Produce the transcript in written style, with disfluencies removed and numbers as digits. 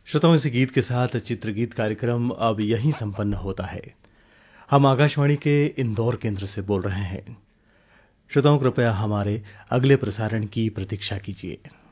श्रोताओं, इस गीत के साथ चित्रगीत कार्यक्रम अब यहीं संपन्न होता है। हम आकाशवाणी के इंदौर केंद्र से बोल रहे हैं। श्रोताओं, कृपया हमारे अगले प्रसारण की प्रतीक्षा कीजिए।